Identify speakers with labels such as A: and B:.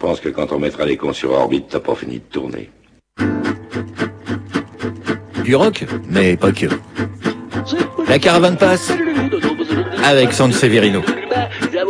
A: pense que quand on mettra les cons sur orbite, t'as pas fini de tourner.
B: Du rock, mais pas que. La caravane passe avec Sanseverino.